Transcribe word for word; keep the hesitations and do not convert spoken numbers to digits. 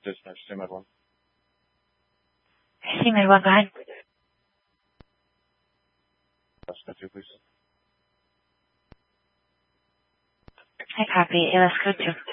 just next to Med one. I see Med one, go ahead. That's Med two, please. I copy. A L S code two.